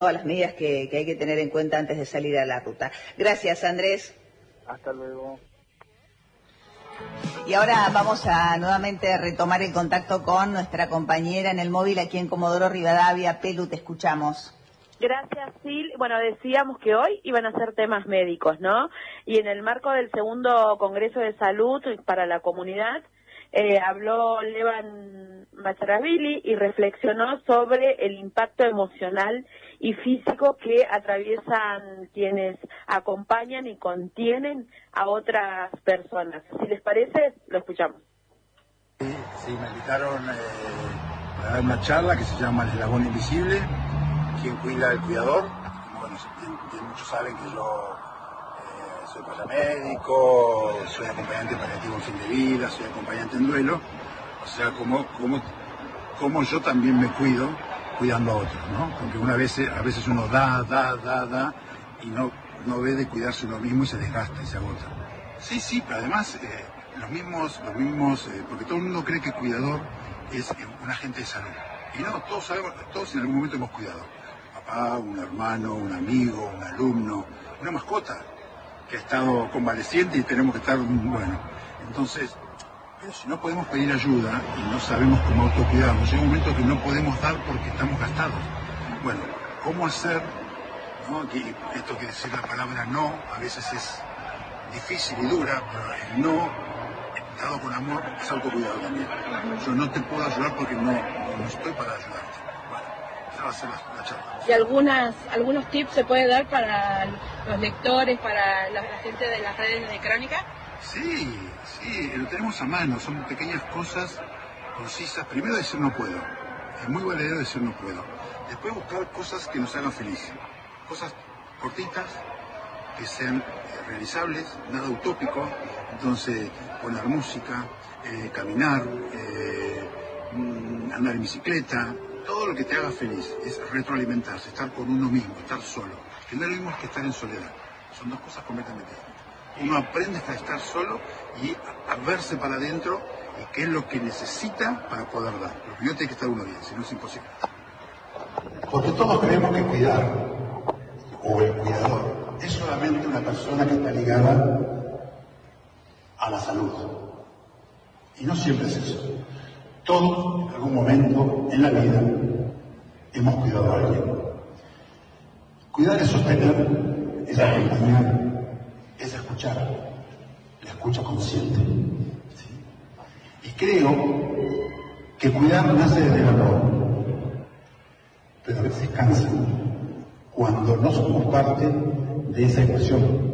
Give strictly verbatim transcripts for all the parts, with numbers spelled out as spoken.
todas las medidas que, que hay que tener en cuenta antes de salir a la ruta. Gracias, Andrés. Hasta luego. Y ahora vamos a nuevamente retomar el contacto con nuestra compañera en el móvil aquí en Comodoro Rivadavia. Pelu, te escuchamos. Gracias, Sil. Bueno, decíamos que hoy iban a ser temas médicos, ¿no? Y en el marco del segundo Congreso de Salud para la Comunidad, eh, habló Levan Macharashvili y reflexionó sobre el impacto emocional y físico que atraviesan quienes acompañan y contienen a otras personas. Si les parece, lo escuchamos. Sí, sí me invitaron eh, a dar una charla que se llama El Eslabón Invisible, ¿Quién cuida al cuidador? Bueno, bien, bien muchos saben que yo eh, soy paramédico, soy acompañante paliativo en fin de vida, soy acompañante en duelo, o sea, como, como, como yo también me cuido cuidando a otros, ¿no? Porque una vez, a veces uno da, da, da, da, y no, no ve de cuidarse uno mismo y se desgasta y se agota. Sí, sí, pero además, eh, los mismos, los mismos, eh, porque todo el mundo cree que cuidador es un agente de salud. Y no, todos sabemos, todos en algún momento hemos cuidado. Papá, un hermano, un amigo, un alumno, una mascota que ha estado convaleciente y tenemos que estar, bueno, entonces, pero si no podemos pedir ayuda y no sabemos cómo autocuidarnos, llega un momento que no podemos dar porque estamos gastados. Bueno, ¿cómo hacer? ¿No? Que esto que decir la palabra no, a veces es difícil y dura, pero el no, dado con amor, es autocuidado también. Yo no te puedo ayudar porque no, no estoy para ayudarte. Bueno, esa va a ser la, la charla. ¿Y algunas, algunos tips se puede dar para los lectores, para la, la gente de las redes de Crónica? Sí, sí, lo tenemos a mano, son pequeñas cosas concisas. Primero decir no puedo, es muy valedero decir no puedo. Después buscar cosas que nos hagan felices, cosas cortitas, que sean realizables, nada utópico. Entonces poner música, eh, caminar, eh, andar en bicicleta, todo lo que te haga feliz, es retroalimentarse, estar con uno mismo, estar solo. Que no es lo mismo que estar en soledad, son dos cosas completamente distintas. Uno aprende a estar solo y a verse para adentro y qué es lo que necesita para poder dar. Pero primero tiene que estar uno bien, si no es imposible. Porque todos creemos que cuidar, o el cuidador, es solamente una persona que está ligada a la salud. Y no siempre es eso. Todos, en algún momento en la vida, hemos cuidado a alguien. Cuidar es sostener, es acompañar, es escuchar, la escucha consciente. ¿Sí? Y creo que cuidar nace desde el amor, pero a veces cansa cuando no somos parte de esa ecuación.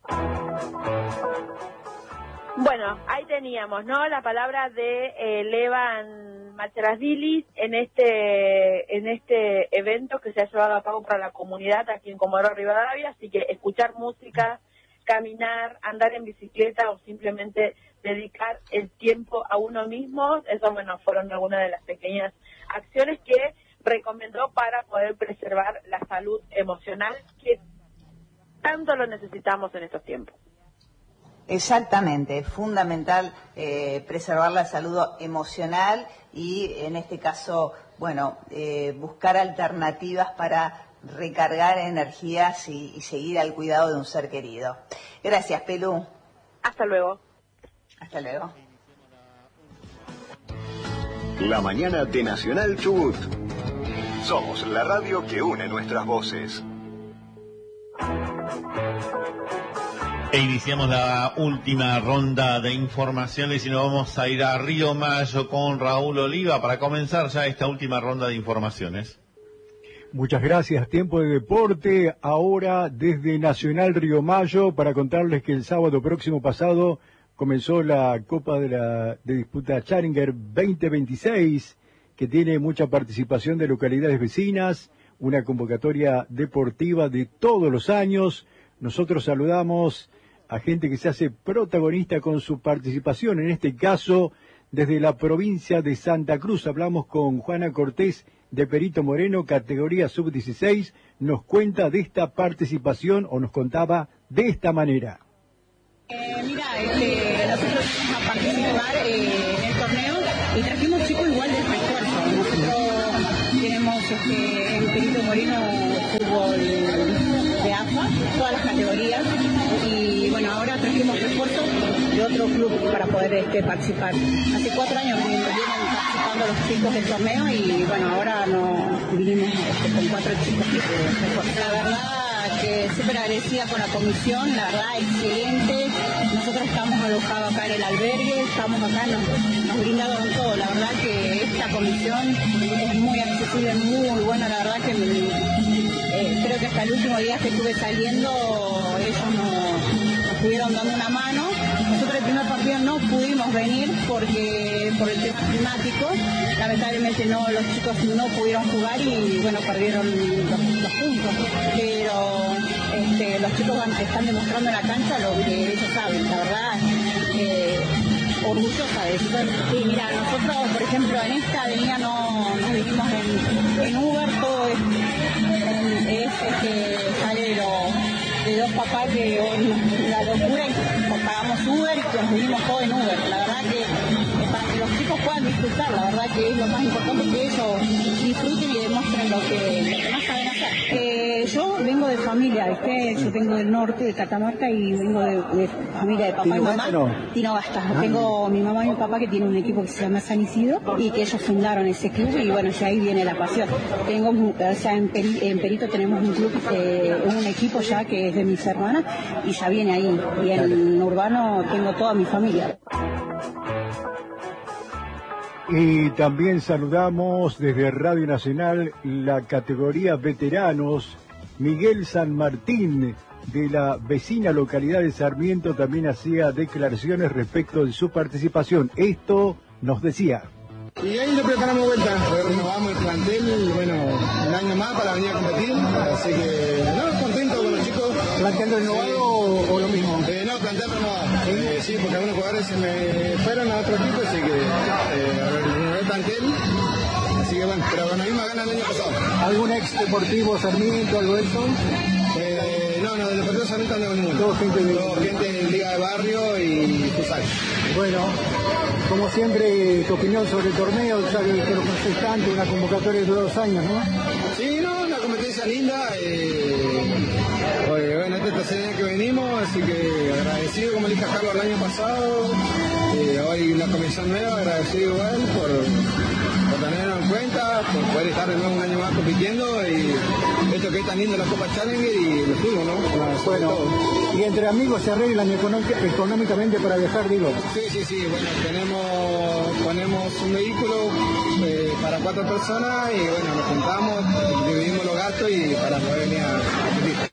Bueno, ahí teníamos, ¿no? La palabra de eh, Levan Macharashvili en este en este evento que se ha llevado a cabo para la comunidad aquí en Comodoro Rivadavia, así que escuchar música, caminar, andar en bicicleta o simplemente dedicar el tiempo a uno mismo, eso, bueno, fueron algunas de las pequeñas acciones que recomendó para poder preservar la salud emocional que tanto lo necesitamos en estos tiempos. Exactamente, es fundamental eh, preservar la salud emocional y en este caso, bueno, eh, buscar alternativas para recargar energías y, y seguir al cuidado de un ser querido. Gracias, Pelú. Hasta luego. Hasta luego. La mañana de Nacional Chubut. Somos la radio que une nuestras voces. E iniciamos la última ronda de informaciones y nos vamos a ir a Río Mayo con Raúl Oliva para comenzar ya esta última ronda de informaciones. Muchas gracias. Tiempo de deporte ahora desde Nacional Río Mayo para contarles que el sábado próximo pasado comenzó la Copa de la de Disputa Challenger veinte veintiséis, que tiene mucha participación de localidades vecinas, una convocatoria deportiva de todos los años. Nosotros saludamos a gente que se hace protagonista con su participación, en este caso desde la provincia de Santa Cruz. Hablamos con Juana Cortés de Perito Moreno, categoría sub dieciséis, nos cuenta de esta participación, o nos contaba de esta manera. Eh, mira, este, nosotros vamos a participar eh, en el torneo y trajimos chicos igual de refuerzo. Nosotros tenemos este, en Perito Moreno fútbol de A F A, todas las categorías, y bueno, ahora trajimos refuerzos de otro club para poder este, participar. Hace cuatro años que vienen participando los chicos del torneo y bueno, ahora no vinimos este, con cuatro chicos que la verdad que súper agradecida con la comisión, la verdad excelente. Nosotros estamos alojados acá en el albergue, estamos acá, nos, nos brindaron todo. La verdad que esta comisión es muy accesible, muy buena, la verdad que me, eh, creo que hasta el último día que estuve saliendo ellos nos, nos estuvieron dando una mano. Nosotros el primer partido no pudimos venir porque por el tema climático, lamentablemente no, los chicos no pudieron jugar y bueno, perdieron los, los puntos, pero este, los chicos van, están demostrando en la cancha lo que ellos saben, la verdad, eh, orgullosa de eso. Sí, mira, nosotros por ejemplo en esta avenida no nos vinimos en, en Uber, todo es, en, es este, sale de los de dos papás que la locura y pagamos Uber y nos vinimos todos en Uber. La verdad que eh, para que los chicos puedan disfrutar, la verdad que es lo más importante, que ellos disfruten y demuestren lo que, lo que más saben hacer. Eh, yo vengo de familia, ¿viste? Yo vengo del norte, de Catamarca, y vengo de, de familia de papá y mamá. Tino Bastas. Ah, tengo mi mamá y mi papá que tienen un equipo que se llama San Isidro y que ellos fundaron ese club y bueno, ya ahí viene la pasión. Tengo, o sea, en, Peri, en Perito tenemos un club, eh, un equipo ya que es de mis hermanas y ya viene ahí. Y en Urbano tengo toda mi familia. Y también saludamos desde Radio Nacional la categoría veteranos. Miguel San Martín, de la vecina localidad de Sarmiento, también hacía declaraciones respecto de su participación. Esto nos decía. Y ahí nos preparamos vuelta, renovamos el plantel, bueno, un año más para venir a competir, así que, no, contento con los chicos. ¿Plantel renovado o, o lo mismo? Eh, no, plantel renovado, ¿sí? Eh, sí, porque algunos jugadores se me fueron a otro equipo, así que eh, renové el plantel, así que bueno, pero con la misma gana del año pasado. ¿Algún ex deportivo, Sarmiento, algo de eso? Eh, no, no, del deportivo Sarmiento no ninguno. Todo gente de, Todo gente de Liga de Barrio y futsal. Bueno, como siempre, tu opinión sobre el torneo, ya que lo conocés tanto, una convocatoria de dos años, ¿no? Sí, no, una competencia linda. Eh, bueno, este es el tercer año que venimos, así que agradecido, como le dije a Carlos el año pasado. Eh, hoy la comisión nueva, agradecido igual por, por tenerlo en cuenta, por poder estar de nuevo un año más compitiendo y esto que es tan lindo la Copa Challenger y lo sigo, ¿no? Bueno, y entre amigos se arreglan económicamente para viajar, digo. Sí, sí, sí, bueno, tenemos, ponemos un vehículo eh, para cuatro personas y bueno, nos juntamos, dividimos los gastos y para poder venir a competir.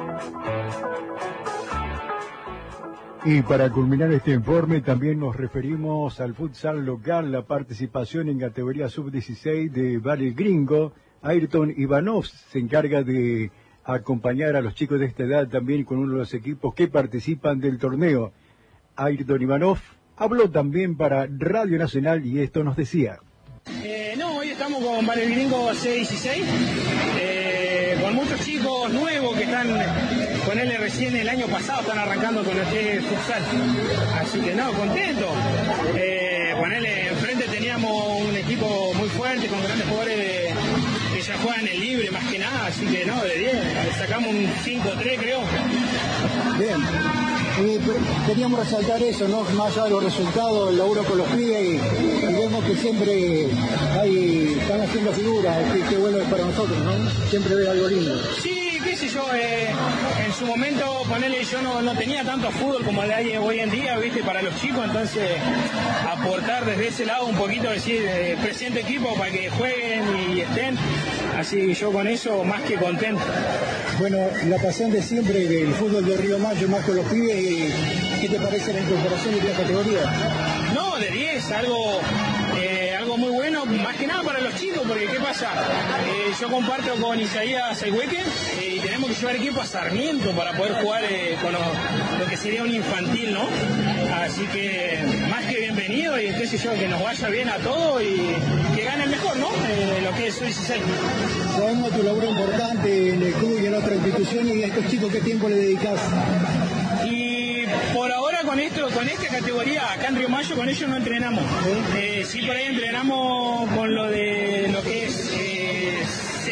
Y para culminar este informe también nos referimos al futsal local, la participación en categoría sub dieciséis de Valle Gringo. Ayrton Ivanov se encarga de acompañar a los chicos de esta edad también con uno de los equipos que participan del torneo. Ayrton Ivanov habló también para Radio Nacional y esto nos decía. Eh, no, hoy estamos con Valle Gringo C dieciséis, eh, con muchos chicos nuevos que están con él recién el año pasado, están arrancando con el que es futsal. Así que no, contento. Eh, con él enfrente teníamos un equipo muy fuerte, con grandes jugadores de, que ya juegan en libre más que nada, así que no, de diez, sacamos un cinco tres creo. Bien. Eh, queríamos resaltar eso, ¿no? Más allá de los resultados, el laburo con los pibes y, y vemos que siempre hay, están haciendo figuras, que, que bueno es para nosotros, ¿no? Siempre ver algo lindo. Sí, qué sé yo, eh, en su momento, ponele, yo no, no tenía tanto fútbol como el hay hoy en día, viste, para los chicos, entonces aportar desde ese lado un poquito, decir, eh, presente equipo para que jueguen y estén, así yo con eso más que contento. Bueno, la pasión de siempre del fútbol de Río Mayo, más con los pibes, ¿qué te parece la incorporación de esta categoría? No, de diez, algo... Eh, algo muy bueno, más que nada para los chicos, porque ¿qué pasa? Eh, yo comparto con Isaías Ayhueque eh, y tenemos que llevar equipo a Sarmiento para poder jugar eh, con lo, lo que sería un infantil, ¿no? Así que más que bienvenido y qué sé yo, que nos vaya bien a todos y que gane el mejor, ¿no? Eh, lo que es dieciséis. Sabemos tu labor importante en el club y en otra institución, y a estos chicos, ¿qué tiempo le dedicás? Y por ahora con esto, con esta categoría, acá en Río Mayo, con ellos no entrenamos. ¿Sí? Eh, sí, por ahí entrenamos con lo de lo que es eh, C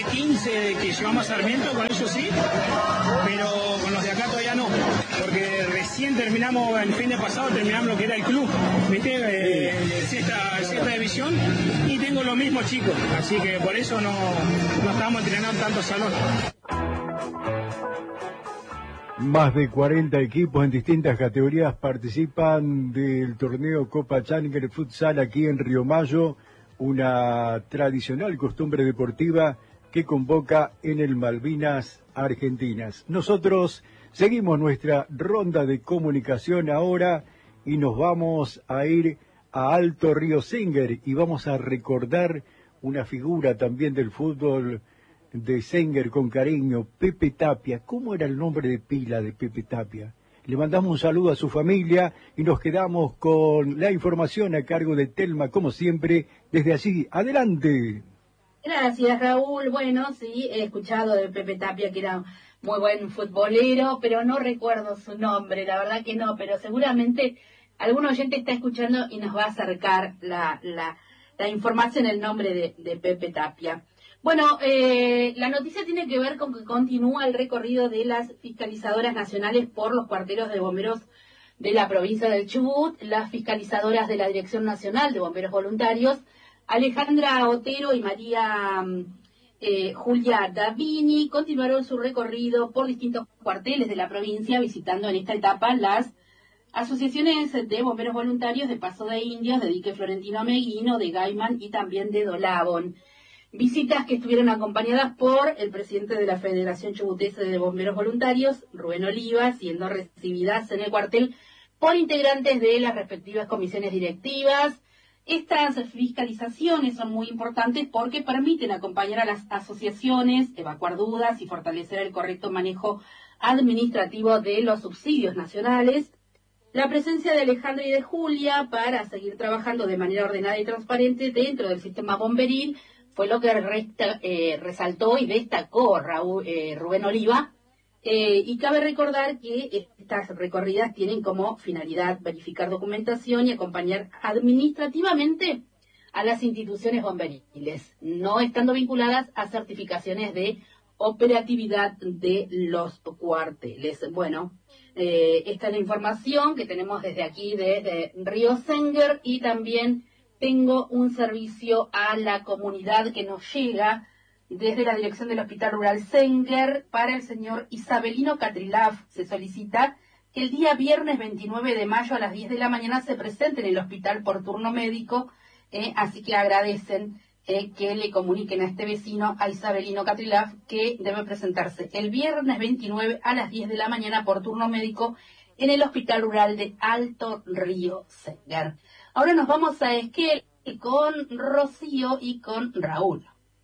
quince que llevamos a Sarmiento, con ellos sí, pero con los de acá todavía no, porque recién terminamos, el fin de pasado terminamos lo que era el club, ¿viste? Eh, sexta, sexta división, y tengo los mismos chicos, así que por eso no, no estamos entrenando tanto salón. Más de cuarenta equipos en distintas categorías participan del torneo Copa Challenger Futsal aquí en Río Mayo, una tradicional costumbre deportiva que convoca en el Malvinas Argentinas. Nosotros seguimos nuestra ronda de comunicación ahora y nos vamos a ir a Alto Río Singer y vamos a recordar una figura también del fútbol de Singer con cariño, Pepe Tapia. ¿Cómo era el nombre de pila de Pepe Tapia? Le mandamos un saludo a su familia y nos quedamos con la información a cargo de Telma, como siempre, desde allí. ¡Adelante! Gracias, Raúl. Bueno, sí, he escuchado de Pepe Tapia, que era muy buen futbolero, pero no recuerdo su nombre, la verdad que no, pero seguramente algún oyente está escuchando y nos va a acercar la, la, la información, el nombre de, de Pepe Tapia. Bueno, eh, la noticia tiene que ver con que continúa el recorrido de las fiscalizadoras nacionales por los cuarteles de bomberos de la provincia del Chubut, las fiscalizadoras de la Dirección Nacional de Bomberos Voluntarios, Alejandra Otero y María eh, Julia Davini, continuaron su recorrido por distintos cuarteles de la provincia, visitando en esta etapa las asociaciones de bomberos voluntarios de Paso de Indios, de Dique Florentino Meguino, de Gaiman y también de Dolabón. Visitas que estuvieron acompañadas por el presidente de la Federación Chubutesa de Bomberos Voluntarios, Rubén Oliva, siendo recibidas en el cuartel por integrantes de las respectivas comisiones directivas. Estas fiscalizaciones son muy importantes porque permiten acompañar a las asociaciones, evacuar dudas y fortalecer el correcto manejo administrativo de los subsidios nacionales. La presencia de Alejandra y de Julia para seguir trabajando de manera ordenada y transparente dentro del sistema bomberil fue lo que resta, eh, resaltó y destacó Raúl, eh, Rubén Oliva. Eh, y cabe recordar que estas recorridas tienen como finalidad verificar documentación y acompañar administrativamente a las instituciones bomberiles, no estando vinculadas a certificaciones de operatividad de los cuarteles. Bueno, eh, esta es la información que tenemos desde aquí, desde Río Singer, y también tengo un servicio a la comunidad que nos llega desde la dirección del Hospital Rural Singer para el señor Isabelino Catrilaf. Se solicita que el día viernes veintinueve de mayo a las diez de la mañana se presente en el hospital por turno médico, eh, así que agradecen eh, que le comuniquen a este vecino, a Isabelino Catrilaf, que debe presentarse el viernes veintinueve a las diez de la mañana por turno médico en el Hospital Rural de Alto Río Singer. Ahora nos vamos a Esquel con Rocío y con Raúl.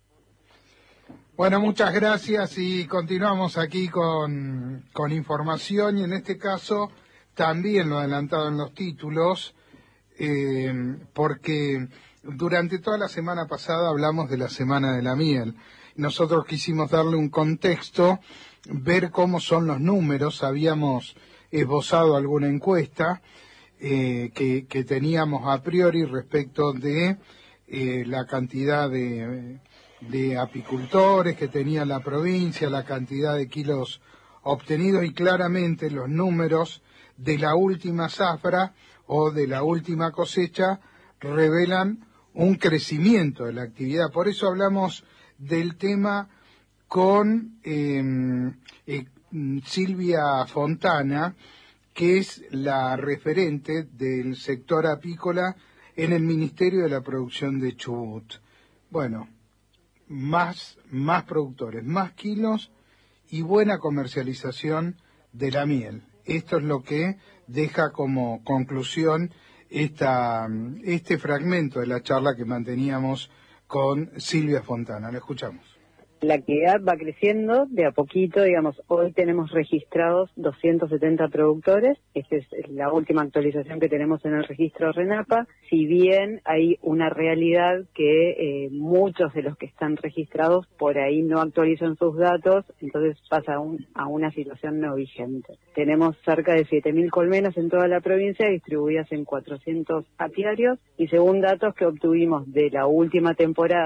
Bueno, muchas gracias y continuamos aquí con, con información, y en este caso también lo adelantado en los títulos, eh, porque durante toda la semana pasada hablamos de la Semana de la Miel. Nosotros quisimos darle un contexto, ver cómo son los números. Habíamos esbozado alguna encuesta eh, que, que teníamos a priori respecto de eh, la cantidad de... de apicultores que tenía la provincia, la cantidad de kilos obtenidos, y claramente los números de la última zafra o de la última cosecha revelan un crecimiento de la actividad. Por eso hablamos del tema con eh, eh, Silvia Fontana, que es la referente del sector apícola en el Ministerio de la Producción de Chubut. Bueno, más, más productores, más kilos y buena comercialización de la miel. Esto es lo que deja como conclusión esta, este fragmento de la charla que manteníamos con Silvia Fontana. La escuchamos. La actividad va creciendo de a poquito, digamos, hoy tenemos registrados doscientos setenta productores, esta es la última actualización que tenemos en el registro RENAPA, si bien hay una realidad que eh, muchos de los que están registrados por ahí no actualizan sus datos, entonces pasa a, un, a una situación no vigente. Tenemos cerca de siete mil colmenas en toda la provincia distribuidas en cuatrocientos apiarios, y según datos que obtuvimos de la última temporada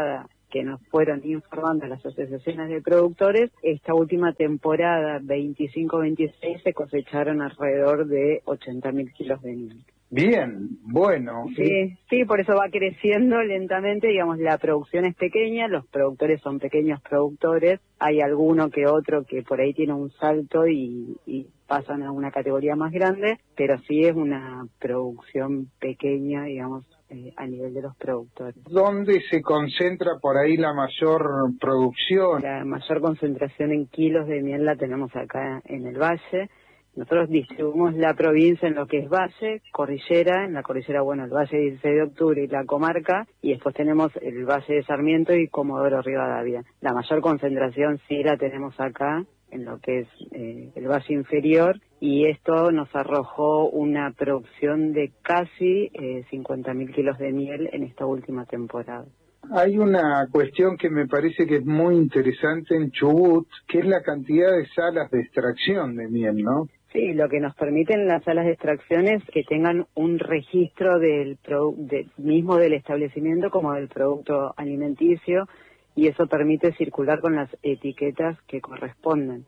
que nos fueron informando las asociaciones de productores, esta última temporada veinticinco veintiséis se cosecharon alrededor de ochenta mil kilos de miel. Bien, bueno. Sí, sí, por eso va creciendo lentamente, digamos, la producción es pequeña, los productores son pequeños productores, hay alguno que otro que por ahí tiene un salto y, y pasan a una categoría más grande, pero sí es una producción pequeña, digamos, eh, a nivel de los productores. ¿Dónde se concentra por ahí la mayor producción? La mayor concentración en kilos de miel la tenemos acá en el Valle. Nosotros distribuimos la provincia en lo que es Valle, Cordillera, en la Cordillera, bueno, el Valle dieciséis de octubre y la comarca, y después tenemos el Valle de Sarmiento y Comodoro Rivadavia. La mayor concentración sí la tenemos acá, en lo que es eh, el Valle Inferior, y esto nos arrojó una producción de casi eh, cincuenta mil kilos de miel en esta última temporada. Hay una cuestión que me parece que es muy interesante en Chubut, que es la cantidad de salas de extracción de miel, ¿no? Sí, lo que nos permiten las salas de extracción es que tengan un registro del produ- de, mismo del establecimiento como del producto alimenticio, y eso permite circular con las etiquetas que corresponden.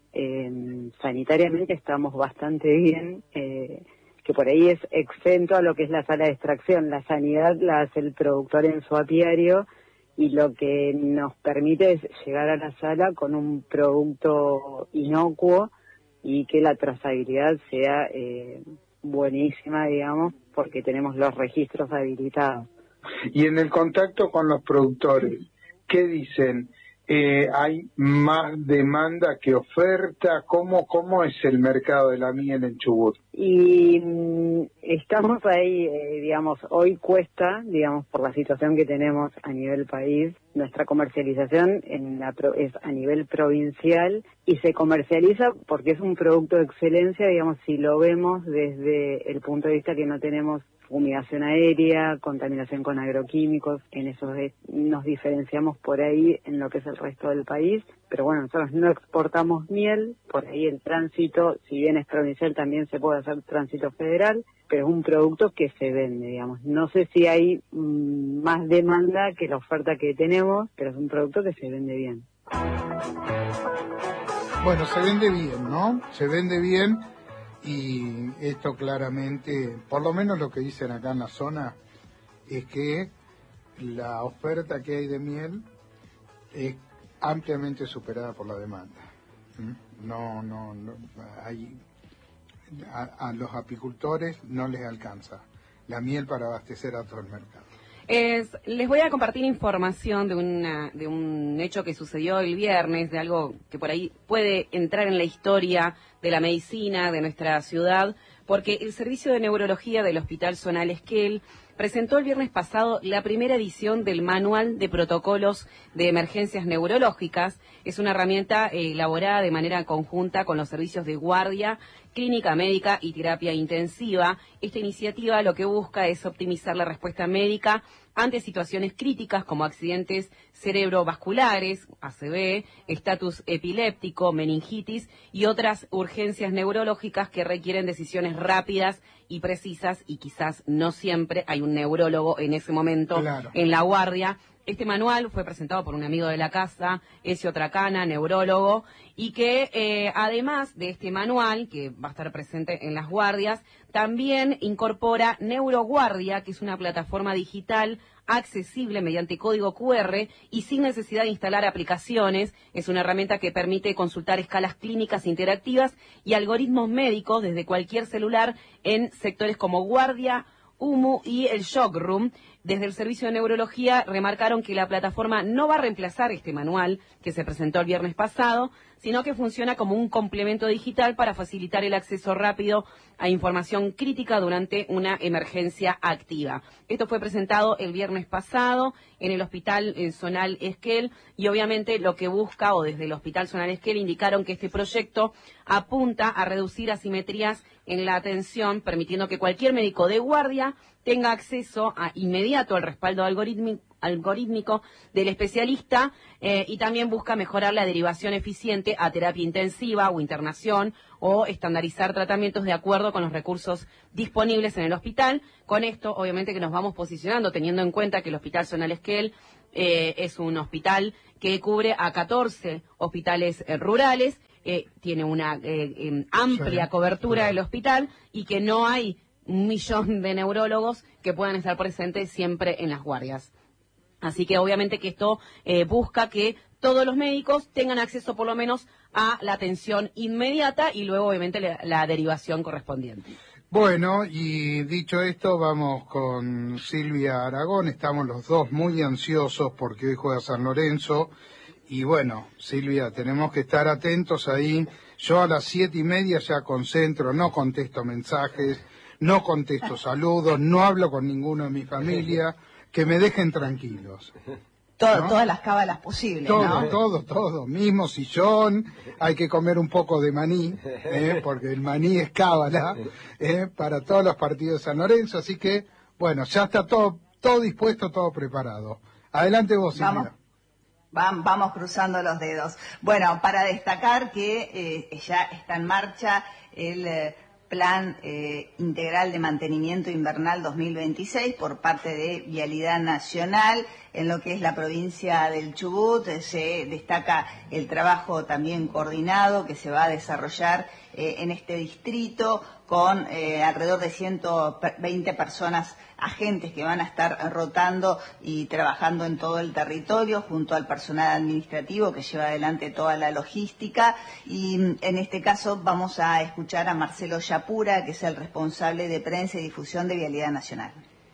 Eh, sanitariamente estamos bastante bien, eh, que por ahí es exento a lo que es la sala de extracción. La sanidad la hace el productor en su apiario, y lo que nos permite es llegar a la sala con un producto inocuo y que la trazabilidad sea eh, buenísima, digamos, porque tenemos los registros habilitados. Y en el contacto con los productores, ¿qué dicen? Eh, ¿Hay más demanda que oferta? ¿Cómo, cómo es el mercado de la miel en Chubut? Y mm, estamos ahí, eh, digamos, hoy cuesta, digamos, por la situación que tenemos a nivel país, nuestra comercialización en la pro, es a nivel provincial, y se comercializa porque es un producto de excelencia, digamos, si lo vemos desde el punto de vista que no tenemos fumigación aérea, contaminación con agroquímicos, en eso de, nos diferenciamos por ahí en lo que es el resto del país, pero bueno, nosotros no exportamos miel, por ahí el tránsito, si bien es provincial, también se puede hacer tránsito federal, pero es un producto que se vende, digamos. No sé si hay mmm, más demanda que la oferta que tenemos, pero es un producto que se vende bien. Bueno, se vende bien, ¿no? Se vende bien. Y esto claramente, por lo menos lo que dicen acá en la zona, es que la oferta que hay de miel es ampliamente superada por la demanda. ¿Mm? No, no, no hay, a, a los apicultores no les alcanza la miel para abastecer a todo el mercado. Es, les voy a compartir información de, una, de un hecho que sucedió el viernes, de algo que por ahí puede entrar en la historia de la medicina de nuestra ciudad, porque el Servicio de Neurología del Hospital Zonal Esquel presentó el viernes pasado la primera edición del Manual de Protocolos de Emergencias Neurológicas. Es una herramienta eh, elaborada de manera conjunta con los servicios de guardia, clínica médica y terapia intensiva. Esta iniciativa lo que busca es optimizar la respuesta médica ante situaciones críticas como accidentes cerebrovasculares, A C V, estatus epiléptico, meningitis y otras urgencias neurológicas que requieren decisiones rápidas y precisas, y quizás no siempre hay un neurólogo en ese momento claro. en la guardia. Este manual fue presentado por un amigo de la casa, Ezio Tracana, neurólogo, y que eh, además de este manual, que va a estar presente en las guardias, también incorpora Neuroguardia, que es una plataforma digital accesible mediante código cu erre y sin necesidad de instalar aplicaciones. Es una herramienta que permite consultar escalas clínicas interactivas y algoritmos médicos desde cualquier celular en sectores como guardia, U M U y el Shock Room. Desde el Servicio de Neurología remarcaron que la plataforma no va a reemplazar este manual que se presentó el viernes pasado, sino que funciona como un complemento digital para facilitar el acceso rápido a información crítica durante una emergencia activa. Esto fue presentado el viernes pasado en el Hospital Zonal Esquel, y obviamente lo que busca, o desde el Hospital Zonal Esquel indicaron que este proyecto apunta a reducir asimetrías en la atención, permitiendo que cualquier médico de guardia tenga acceso a inmediato al respaldo algorítmico algorítmico del especialista, eh, y también busca mejorar la derivación eficiente a terapia intensiva o internación, o estandarizar tratamientos de acuerdo con los recursos disponibles en el hospital. Con esto, obviamente, que nos vamos posicionando, teniendo en cuenta que el Hospital Zonal Esquel eh, es un hospital que cubre a catorce hospitales eh, rurales, eh, tiene una eh, eh, amplia Sí, cobertura claro. del hospital y que no hay un millón de neurólogos que puedan estar presentes siempre en las guardias. Así que obviamente que esto eh, busca que todos los médicos tengan acceso por lo menos a la atención inmediata y luego obviamente la, la derivación correspondiente. Bueno, y dicho esto, vamos con Silvia Aragón. Estamos los dos muy ansiosos porque hoy juega San Lorenzo. Y bueno, Silvia, tenemos que estar atentos ahí. Yo a las siete y media ya concentro, no contesto mensajes, no contesto saludos, no hablo con ninguno de mi familia, que me dejen tranquilos. Todo, ¿no? Todas las cábalas posibles, Todo, ¿no? todo, todo. Mismo sillón, hay que comer un poco de maní, ¿eh? Porque el maní es cábala, ¿eh? Para todos los partidos de San Lorenzo. Así que, bueno, ya está todo, todo dispuesto, todo preparado. Adelante vos, Silvia. Vamos. Vam- Vamos cruzando los dedos. Bueno, para destacar que eh, ya está en marcha el eh, Plan eh, Integral de Mantenimiento Invernal dos mil veintiséis por parte de Vialidad Nacional. En lo que es la provincia del Chubut eh, se destaca el trabajo también coordinado que se va a desarrollar eh, en este distrito con eh, alrededor de ciento veinte personas, agentes que van a estar rotando y trabajando en todo el territorio junto al personal administrativo que lleva adelante toda la logística. Y en este caso vamos a escuchar a Marcelo Yapura, que es el responsable de prensa y difusión de Vialidad Nacional.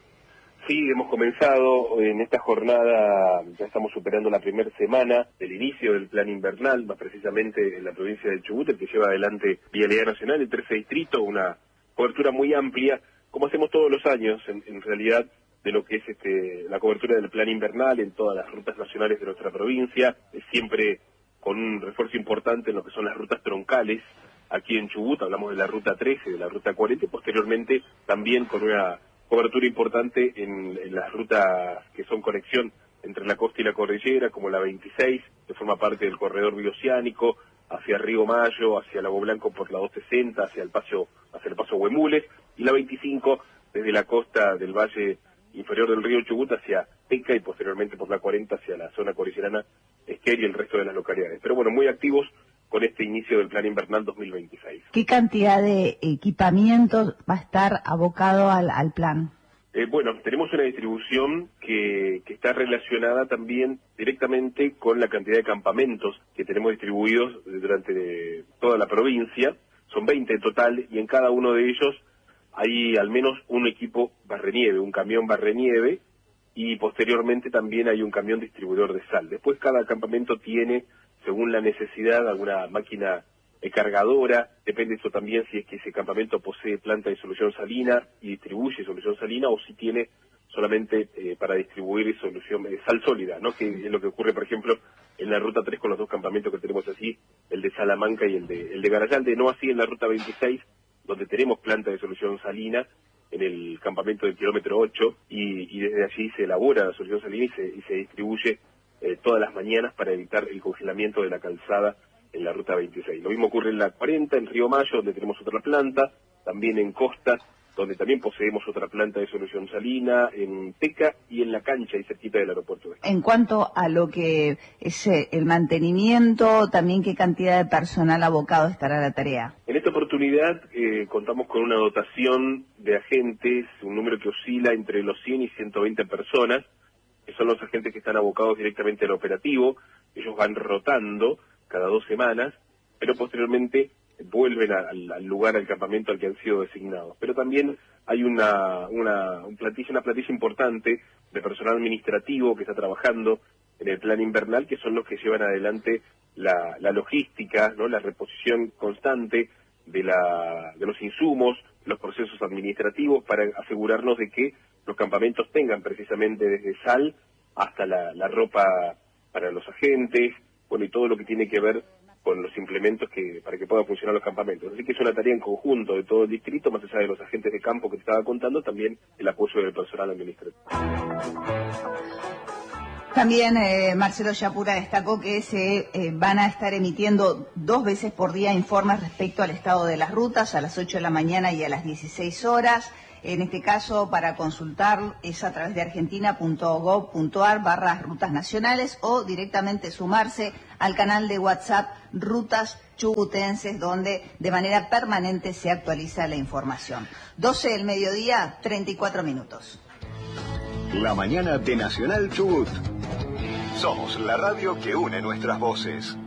Sí, hemos comenzado en esta jornada, ya estamos superando la primera semana del inicio del plan invernal, más precisamente en la provincia del Chubut, el que lleva adelante Vialidad Nacional, el trece distrito, una cobertura muy amplia, como hacemos todos los años, en, en realidad, de lo que es este, la cobertura del plan invernal en todas las rutas nacionales de nuestra provincia, siempre con un refuerzo importante en lo que son las rutas troncales. Aquí en Chubut hablamos de la ruta trece, de la ruta cuarenta, y posteriormente también con una cobertura importante en, en las rutas que son conexión entre la costa y la cordillera, como la veintiséis, que forma parte del corredor bioceánico, hacia Río Mayo, hacia Lago Blanco por la doscientos sesenta, hacia el paso, hacia el paso Huemules, y la veinticinco desde la costa del valle inferior del río Chubut hacia Teca y posteriormente por la cuarenta hacia la zona cordillerana Esquel y el resto de las localidades. Pero bueno, muy activos con este inicio del plan invernal dos mil veintiséis. ¿Qué cantidad de equipamiento va a estar abocado al, al plan? Eh, bueno, tenemos una distribución que, que está relacionada también directamente con la cantidad de campamentos que tenemos distribuidos durante toda la provincia. Son veinte en total y en cada uno de ellos hay al menos un equipo barrenieve, un camión barrenieve, y posteriormente también hay un camión distribuidor de sal. Después cada campamento tiene, según la necesidad, alguna máquina cargadora, depende eso también si es que ese campamento posee planta de solución salina y distribuye solución salina o si tiene solamente eh, para distribuir solución eh, sal sólida, ¿no? Que es lo que ocurre, por ejemplo, en la ruta tres con los dos campamentos que tenemos así, el de Salamanca y el de el de Garayalde, no así en la ruta veintiséis, donde tenemos planta de solución salina en el campamento del kilómetro ocho y, y desde allí se elabora la solución salina y se, y se distribuye eh, todas las mañanas para evitar el congelamiento de la calzada en la ruta veintiséis. Lo mismo ocurre en la cuarenta, en Río Mayo, donde tenemos otra planta, también en Costa, donde también poseemos otra planta de solución salina, en Teca y en La Cancha, y cerquita del aeropuerto. En cuanto a lo que es el mantenimiento, también qué cantidad de personal abocado estará a la tarea. En esta oportunidad eh, contamos con una dotación de agentes, un número que oscila entre los cien y ciento veinte personas, que son los agentes que están abocados directamente al operativo. Ellos van rotando cada dos semanas, pero posteriormente vuelven a, al, al lugar, al campamento al que han sido designados. Pero también hay una, una, un plantilla, una plantilla importante de personal administrativo que está trabajando en el plan invernal, que son los que llevan adelante la, la logística, ¿no? La reposición constante de, la, de los insumos, los procesos administrativos, para asegurarnos de que los campamentos tengan precisamente desde sal hasta la, la ropa para los agentes, bueno, y todo lo que tiene que ver con los implementos que para que puedan funcionar los campamentos. Así que es una tarea en conjunto de todo el distrito, más allá de los agentes de campo que te estaba contando, también el apoyo del personal administrativo. También eh, Marcelo Yapura destacó que se eh, van a estar emitiendo dos veces por día informes respecto al estado de las rutas, a las ocho de la mañana y a las dieciséis horas. En este caso, para consultar es a través de argentina.gov.ar barra rutas nacionales o directamente sumarse al canal de WhatsApp Rutas Chubutenses, donde de manera permanente se actualiza la información. doce del mediodía, treinta y cuatro minutos. La mañana de Nacional Chubut. Somos la radio que une nuestras voces.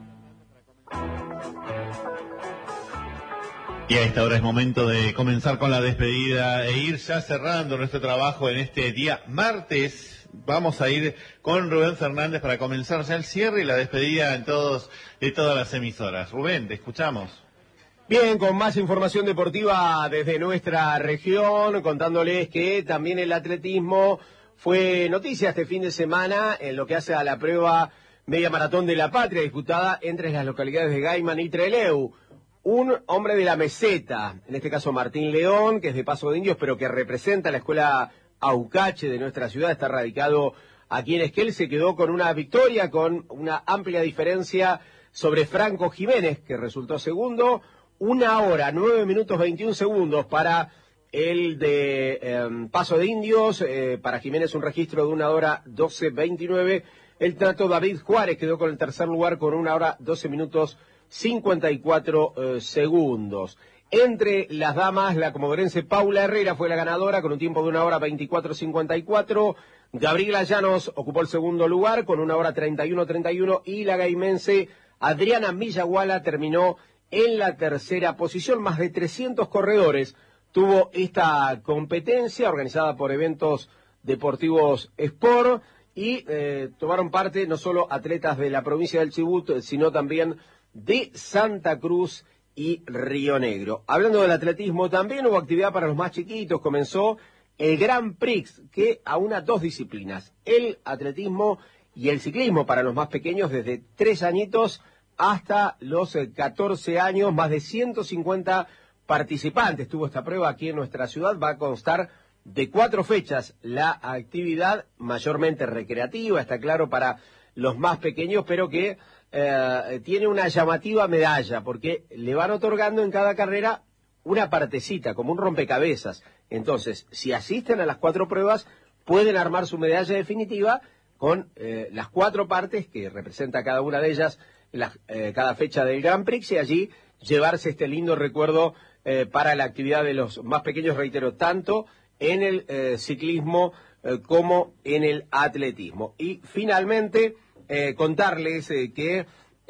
Y a esta hora es momento de comenzar con la despedida e ir ya cerrando nuestro trabajo en este día martes. Vamos a ir con Rubén Fernández para comenzar ya el cierre y la despedida en todos, de todas las emisoras. Rubén, te escuchamos. Bien, con más información deportiva desde nuestra región, contándoles que también el atletismo fue noticia este fin de semana en lo que hace a la prueba Media Maratón de la Patria, disputada entre las localidades de Gaiman y Trelew. Un hombre de la meseta, en este caso Martín León, que es de Paso de Indios, pero que representa la escuela Aucache de nuestra ciudad, está radicado aquí en Esquel, se quedó con una victoria, con una amplia diferencia sobre Franco Jiménez, que resultó segundo. Una hora, nueve minutos, veintiún segundos para el de eh, Paso de Indios, eh, para Jiménez un registro de una hora doce veintinueve. El trato David Juárez quedó con el tercer lugar con una hora doce minutos cincuenta y cuatro eh, segundos. Entre las damas, la comodorense Paula Herrera fue la ganadora con un tiempo de una hora veinticuatro cincuenta y cuatro. Gabriela Llanos ocupó el segundo lugar con una hora treinta y uno treinta y uno y la gaimense Adriana Millaguala terminó en la tercera posición. Más de trescientos corredores tuvo esta competencia organizada por Eventos Deportivos Sport y eh, tomaron parte no solo atletas de la provincia del Chubut, sino también de Santa Cruz y Río Negro. Hablando del atletismo, también hubo actividad para los más chiquitos. Comenzó el Grand Prix, que aúna dos disciplinas, el atletismo y el ciclismo para los más pequeños, desde tres añitos hasta los catorce años. Más de ciento cincuenta participantes tuvo esta prueba aquí en nuestra ciudad. Va a constar de cuatro fechas la actividad, mayormente recreativa, está claro, para los más pequeños, pero que eh, tiene una llamativa medalla, porque le van otorgando en cada carrera una partecita, como un rompecabezas. Entonces, si asisten a las cuatro pruebas, pueden armar su medalla definitiva con eh, las cuatro partes que representa cada una de ellas, la, eh, cada fecha del Grand Prix, y allí llevarse este lindo recuerdo eh, para la actividad de los más pequeños, reitero, tanto en el eh, ciclismo eh, como en el atletismo. Y finalmente, eh, contarles eh, que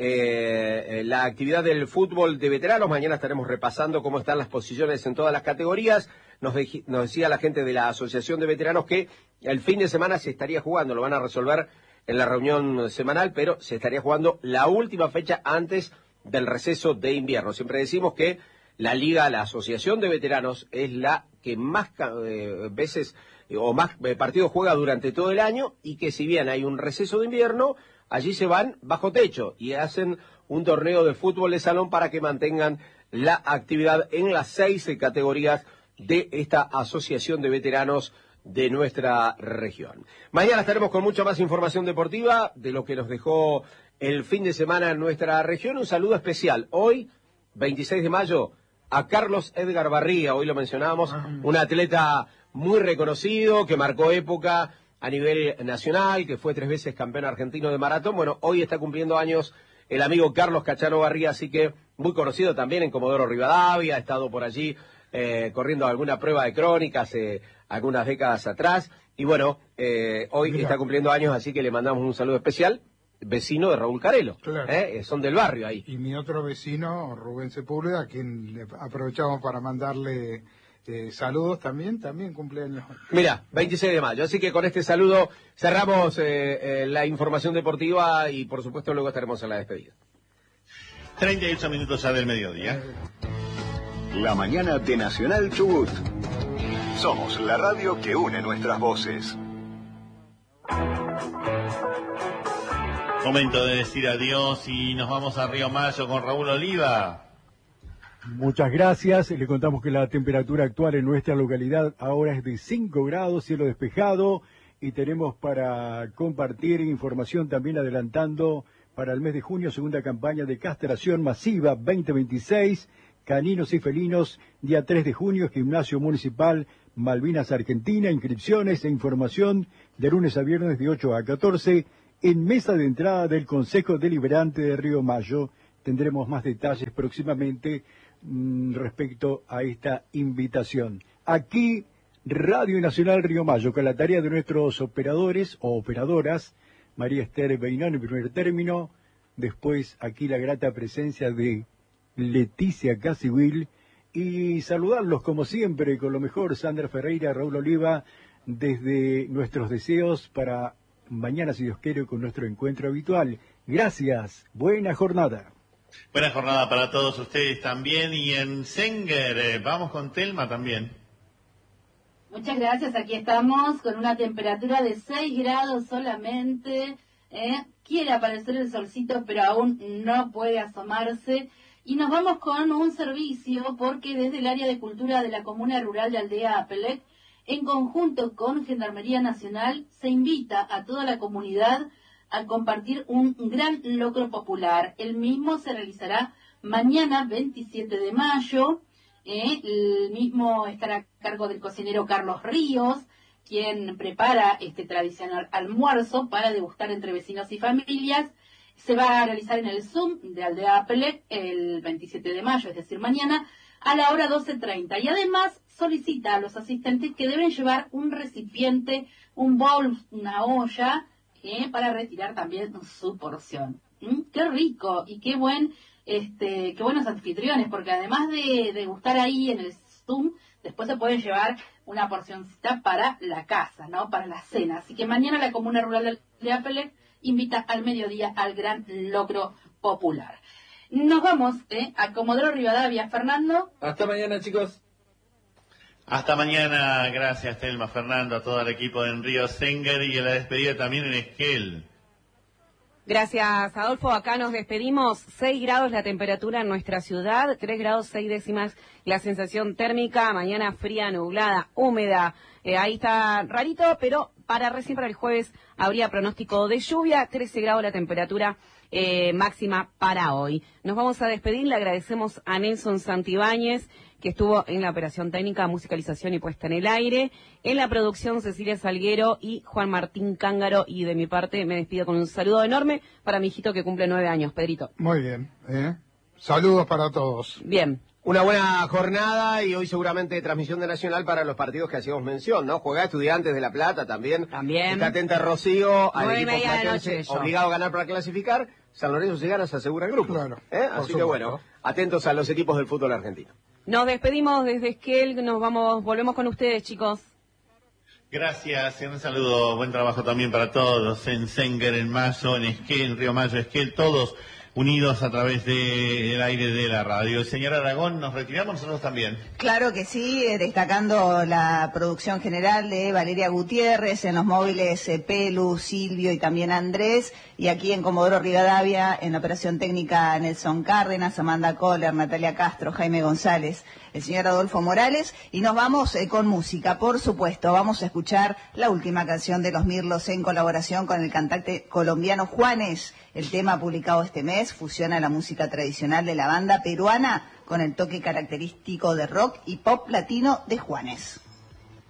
eh, la actividad del fútbol de veteranos, mañana estaremos repasando cómo están las posiciones en todas las categorías. Nos, de, nos decía la gente de la Asociación de Veteranos que el fin de semana se estaría jugando, lo van a resolver en la reunión semanal, pero se estaría jugando la última fecha antes del receso de invierno. Siempre decimos que la Liga, la Asociación de Veteranos, es la que más eh, veces eh, o más eh, partidos juega durante todo el año, y que si bien hay un receso de invierno, allí se van bajo techo y hacen un torneo de fútbol de salón para que mantengan la actividad en las seis eh, categorías de esta Asociación de Veteranos de nuestra región. Mañana estaremos con mucha más información deportiva de lo que nos dejó el fin de semana en nuestra región. Un saludo especial hoy, veintiséis de mayo, a Carlos Edgar Barría. Hoy lo mencionábamos, un atleta muy reconocido que marcó época a nivel nacional, que fue tres veces campeón argentino de maratón. Bueno, hoy está cumpliendo años el amigo Carlos Cachano Barría, así que muy conocido también en Comodoro Rivadavia, ha estado por allí eh, corriendo alguna prueba de crónicas eh, algunas décadas atrás, y bueno, eh, hoy Mira. está cumpliendo años, así que le mandamos un saludo especial, vecino de Raúl Carelo, claro. ¿eh? Son del barrio ahí. Y mi otro vecino, Rubén Sepúlveda, a quien le aprovechamos para mandarle eh, saludos también, también cumpleaños. Mira, veintiséis de mayo, así que con este saludo cerramos eh, eh, la información deportiva y por supuesto luego estaremos en la despedida. treinta y ocho minutos ya del mediodía. La mañana de Nacional Chubut. Somos la radio que une nuestras voces. Momento de decir adiós y nos vamos a Río Mayo con Raúl Oliva. Muchas gracias. Le contamos que la temperatura actual en nuestra localidad ahora es de cinco grados, cielo despejado, y tenemos para compartir información también adelantando para el mes de junio, segunda campaña de castración masiva veinte veintiséis, Caninos y Felinos, día tres de junio, Gimnasio Municipal Malvinas Argentina, inscripciones e información de lunes a viernes de ocho a catorce, en mesa de entrada del Consejo Deliberante de Río Mayo. Tendremos más detalles próximamente mmm, respecto a esta invitación. Aquí, Radio Nacional Río Mayo, con la tarea de nuestros operadores o operadoras, María Esther Beinón en primer término, después aquí la grata presencia de Leticia Casiwil, y saludarlos como siempre con lo mejor, Sandra Ferreira, Raúl Oliva, desde nuestros deseos para mañana, si Dios quiere, con nuestro encuentro habitual. Gracias, buena jornada. Buena jornada para todos ustedes también, y en Senger, eh, vamos con Telma también. Muchas gracias, aquí estamos con una temperatura de seis grados solamente, ¿eh? Quiere aparecer el solcito, pero aún no puede asomarse. Y nos vamos con un servicio, porque desde el área de cultura de la Comuna Rural de Aldea Apelec, en conjunto con Gendarmería Nacional, se invita a toda la comunidad a compartir un gran locro popular. El mismo se realizará mañana, veintisiete de mayo. Eh, el mismo estará a cargo del cocinero Carlos Ríos, quien prepara este tradicional almuerzo para degustar entre vecinos y familias. Se va a realizar en el Zoom de Aldea Apelec el veintisiete de mayo, es decir, mañana, a la hora doce treinta. Y además solicita a los asistentes que deben llevar un recipiente, un bowl, una olla, eh, para retirar también su porción. ¿Mm? ¡Qué rico! Y qué buen, este, qué buenos anfitriones, porque además de degustar ahí en el Zoom, después se pueden llevar una porcioncita para la casa, ¿no? Para la cena. Así que mañana la Comuna Rural de Apelec invita al mediodía al gran locro popular. Nos vamos eh, a Comodoro Rivadavia. Fernando. Hasta mañana, chicos. Hasta mañana. Gracias, Telma, Fernando, a todo el equipo de Río Senger, y a la despedida también en Esquel. Gracias, Adolfo. Acá nos despedimos. seis grados la temperatura en nuestra ciudad, tres grados seis décimas la sensación térmica. Mañana fría, nublada, húmeda. Eh, ahí está rarito, pero para recién para el jueves habría pronóstico de lluvia. trece grados la temperatura eh, máxima para hoy. Nos vamos a despedir. Le agradecemos a Nelson Santibáñez, que estuvo en la operación técnica, musicalización y puesta en el aire. En la producción, Cecilia Salguero y Juan Martín Cángaro. Y de mi parte me despido con un saludo enorme para mi hijito que cumple nueve años, Pedrito. Muy bien. ¿eh? Saludos para todos. Bien. Una buena jornada, y hoy seguramente transmisión de Nacional para los partidos que hacíamos mención, ¿no? Juega Estudiantes de La Plata también. También. Está atenta Rocío, al Nueve y equipo media de platense, noche, obligado a ganar para clasificar. San Lorenzo, si gana, se asegura el grupo. Claro, ¿eh? Así supuesto. que bueno, atentos a los equipos del fútbol argentino. Nos despedimos desde Esquel, nos vamos, volvemos con ustedes, chicos. Gracias, y un saludo, buen trabajo también para todos, en Senger, en Mayo, en Esquel, en Río Mayo, Esquel, todos unidos a través del aire de la radio. Señor Aragón, ¿nos retiramos nosotros también? Claro que sí, eh, destacando la producción general de Valeria Gutiérrez, en los móviles eh, Pelu, Silvio y también Andrés, y aquí en Comodoro Rivadavia, en la operación técnica Nelson Cárdenas, Amanda Kohler, Natalia Castro, Jaime González, el señor Adolfo Morales, y nos vamos eh, con música, por supuesto. Vamos a escuchar la última canción de Los Mirlos en colaboración con el cantante colombiano Juanes. El tema publicado este mes fusiona la música tradicional de la banda peruana con el toque característico de rock y pop latino de Juanes.